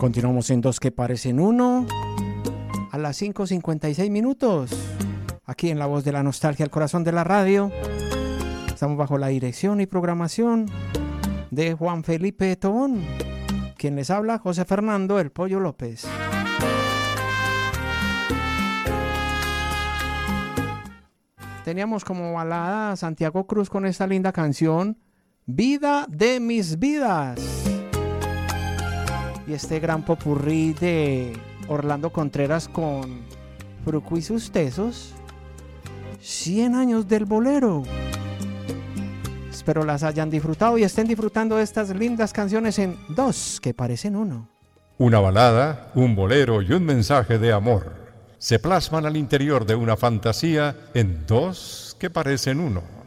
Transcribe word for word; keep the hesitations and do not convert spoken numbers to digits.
Continuamos en Dos que Parecen Uno a las cinco cincuenta y seis minutos. Aquí en La Voz de la Nostalgia, el corazón de la radio. Estamos bajo la dirección y programación de Juan Felipe Tobón. Quien les habla, José Fernando El Pollo López. Teníamos como balada a Santiago Cruz con esta linda canción, Vida de mis vidas. Y este gran popurrí de Orlando Contreras con Fruco y sus tesos, cien años del bolero. Espero las hayan disfrutado y estén disfrutando de estas lindas canciones en Dos que Parecen Uno. Una balada, un bolero y un mensaje de amor se plasman al interior de una fantasía en Dos que Parecen Uno.